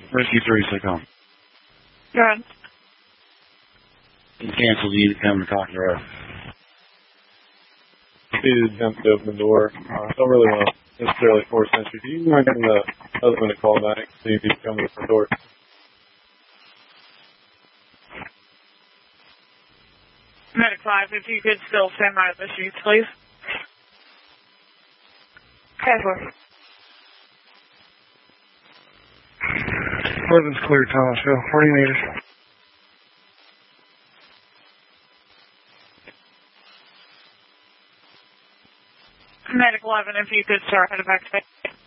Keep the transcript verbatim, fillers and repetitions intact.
Rescue three, so come. Go ahead. You canceled, you need to come and talk to her. He jumped to open the door. Uh, don't really want to necessarily force entry. Do you mind getting the husband to call back, see if he can come to the front door? Medic five, if you could still stand by the sheets, please. Okay, four. eleven's clear, Thomasville. Where do you need us? Medic eleven, if you could start heading back to base.